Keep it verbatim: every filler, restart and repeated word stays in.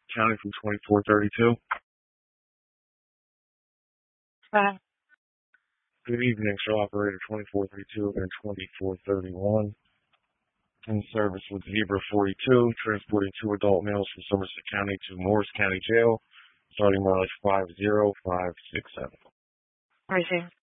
County from twenty-four thirty-two. Uh, Good evening, show operator twenty-four thirty-two and twenty-four thirty-one. In service with Zebra forty-two, transporting two adult males from Somerset County to Morris County Jail, starting mileage five zero five six seven. Racing.